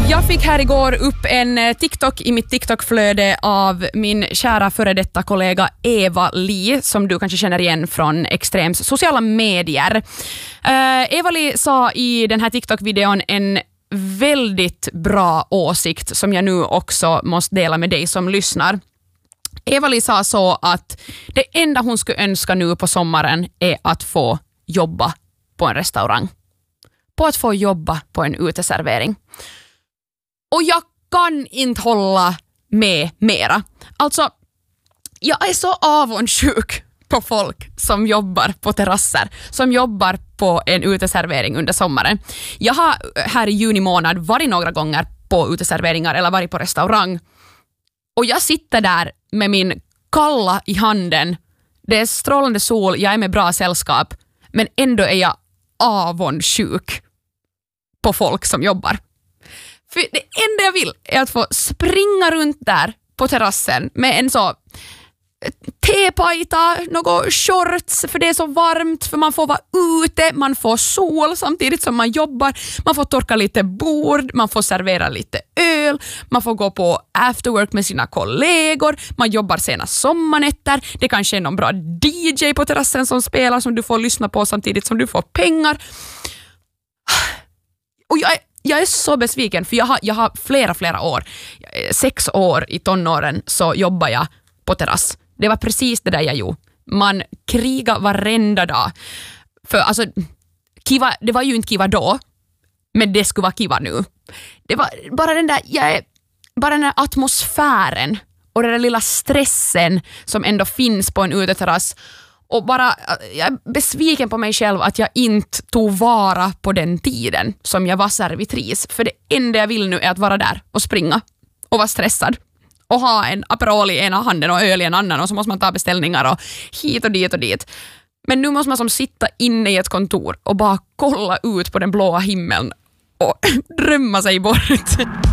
Jag fick här igår upp en TikTok i mitt TikTok-flöde av min kära före detta kollega Eva-Li, som du kanske känner igen från Extrems sociala medier. Eva-Li sa i den här TikTok-videon en väldigt bra åsikt som jag nu också måste dela med dig som lyssnar. Eva-Li sa så att det enda hon skulle önska nu på sommaren är att få jobba på en restaurang. På att få jobba på en uteservering. Och jag kan inte hålla med mera. Alltså, jag är så avundsjuk på folk som jobbar på terrasser, som jobbar på en uteservering under sommaren. Jag har här i juni månad varit några gånger på uteserveringar eller varit på restaurang. Och jag sitter där med min kalla i handen. Det är strålande sol, jag är med bra sällskap. Men ändå är jag avundsjuk på folk som jobbar. För det enda jag vill är att få springa runt där på terrassen med en så tepajta, något shorts för det är så varmt, för man får vara ute, man får sol samtidigt som man jobbar, man får torka lite bord, man får servera lite öl, man får gå på afterwork med sina kollegor, man jobbar sena sommarnätter, det kanske är någon bra DJ på terrassen som spelar som du får lyssna på samtidigt som du får pengar. Och jag är så besviken, för jag har flera år, 6 år i tonåren så jobbar jag på terrass. Det var precis det där jag gjorde. Man krigar varenda dag. För alltså, kiva, det var ju inte kiva då, men det skulle vara kiva nu. Det var bara den där atmosfären och den där lilla stressen som ändå finns på en uteterrass. Och bara, jag är besviken på mig själv att jag inte tog vara på den tiden som jag var servitris. För det enda jag vill nu är att vara där och springa och vara stressad. Och ha en Aperol i ena handen och öl i en annan, och så måste man ta beställningar och hit och dit och dit. Men nu måste man som sitta inne i ett kontor och bara kolla ut på den blåa himmeln och drömma sig bort.